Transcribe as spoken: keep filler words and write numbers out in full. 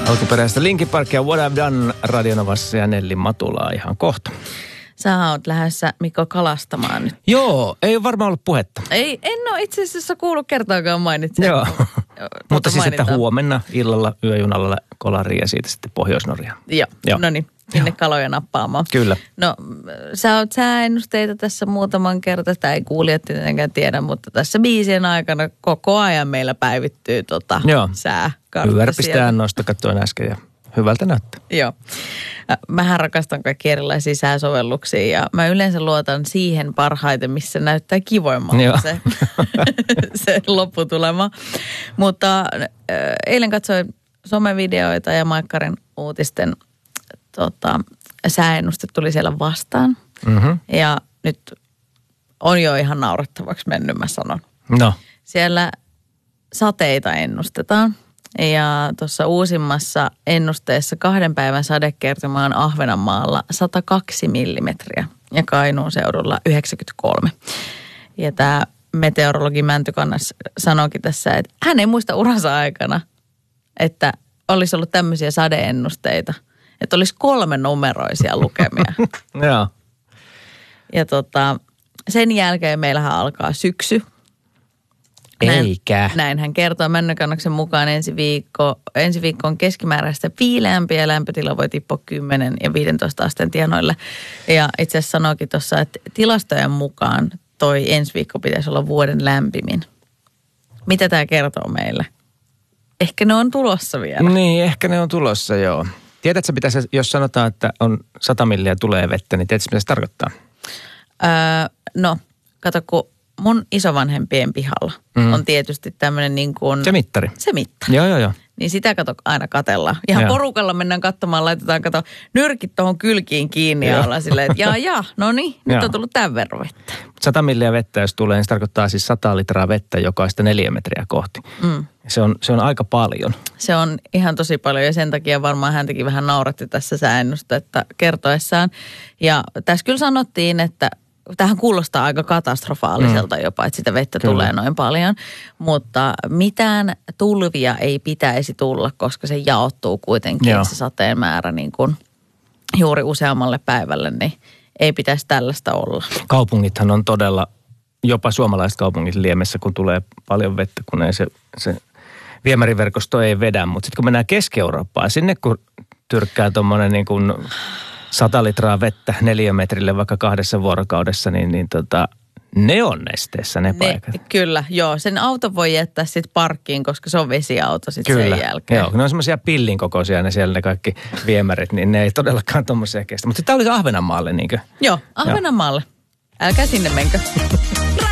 Alkuperäistä Linkin Parkia What I've Done Radionovassa ja Nelli Matulaa ihan kohta. Sä oot lähdössä, Mikko, kalastamaan nyt. Joo, ei ole varmaan ollut puhetta. Ei, en ole itse asiassa kuullut kertaakaan mainitsen. Joo, mutta siis että huomenna illalla yöjunalla kolariin ja siitä sitten Pohjois-Norjaan. Joo, Joo. no niin, sinne kaloja nappaamaan. Kyllä. No, sä oot sääennusteita tässä muutaman kertaa, sitä ei kuulijat tietenkään tiedä, mutta tässä biisien aikana koko ajan meillä päivittyy tota sää. Yvärpistään noista, katsoin äsken ja hyvältä näyttää. Joo. Mähän rakastan kaikki erilaisia sääsovelluksia ja mä yleensä luotan siihen parhaiten, missä näyttää kivoimmalta se, se lopputulema. Mutta äh, eilen katsoin somevideoita ja Maikkarin uutisten tota, sääennuste tuli siellä vastaan. Mm-hmm. Ja nyt on jo ihan naurettavaksi mennyt, mä sanon. No. Siellä sateita ennustetaan. Ja tuossa uusimmassa ennusteessa kahden päivän sadekertoma on Ahvenanmaalla sata kaksi millimetriä ja Kainuun seudulla yhdeksänkymmentäkolme. Ja tämä meteorologi Mäntykannas sanoikin tässä, että hän ei muista uransa aikana, että olisi ollut tämmöisiä sadeennusteita, että olisi kolme numeroisia lukemia. Joo. Ja tota, sen jälkeen meillähän alkaa syksy. Näin, Eikä. Näin hän kertoo Männökannaksen mukaan ensi viikko, ensi viikko on keskimääräistä viileämpi ja lämpötila voi tippua kymmenen ja viisitoista asteen tienoille. Ja itse asiassa sanoikin tuossa, että tilastojen mukaan toi ensi viikko pitäisi olla vuoden lämpimin. Mitä tämä kertoo meille? Ehkä ne on tulossa vielä. Niin, ehkä ne on tulossa, joo. Tiedätkö, mitä se, jos sanotaan, että on sata milliä tulee vettä, niin tiedätkö, mitä se tarkoittaa? Öö, no, kato, kun mun isovanhempien pihalla mm. on tietysti tämmöinen niin kuin... Se mittari. Se mittari. Joo, joo, joo. Niin sitä kato aina katellaan. Ihan joo. Porukalla mennään katsomaan, laitetaan kato nyrkit tuohon kylkiin kiinni ja ollaan silleen, että jaa, jaa, no niin, nyt joo. on tullut tämän verran vettä. Sata milliä vettä, jos tulee, niin se tarkoittaa siis sata litraa vettä jokaista neljä metriä kohti. Mm. Se on, se on aika paljon. Se on ihan tosi paljon ja sen takia varmaan häntäkin vähän nauratti tässä sääennustetta kertoessaan. Ja tässä kyllä sanottiin, että tämähän kuulostaa aika katastrofaaliselta mm. jopa, että sitä vettä Kyllä. tulee noin paljon. Mutta mitään tulvia ei pitäisi tulla, koska se jaottuu kuitenkin Joo. se sateen määrä niin kuin juuri useammalle päivälle, niin ei pitäisi tällaista olla. Kaupungithan on todella, jopa suomalaiset kaupungit liemessä, kun tulee paljon vettä, kun ei se, se viemäriverkosto ei vedä. Mutta sitten kun mennään Keski-Eurooppaan, sinne kun tyrkkää tuommoinen niin kuin sata litraa vettä neliömetrille vaikka kahdessa vuorokaudessa, niin, niin tota, ne on nesteessä ne, ne paikat. Kyllä, joo. Sen auto voi jättää sitten parkkiin, koska se on vesiauto sitten sen jälkeen. Joo, ne on semmoisia pillin kokoisia ne siellä ne kaikki viemärit, niin ne ei todellakaan tommoisia kestä. Mutta tämä olisi Ahvenanmaalle niinkö? Joo, Ahvenanmaalle. Älkää sinne menkö.